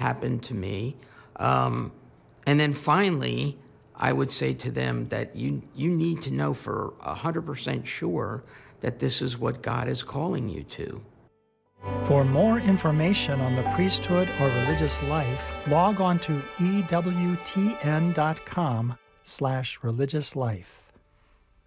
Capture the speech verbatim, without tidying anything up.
happened to me. Um, and then finally, I would say to them that you, you need to know for one hundred percent sure that this is what God is calling you to. For more information on the priesthood or religious life, log on to E W T N dot com slash religious life.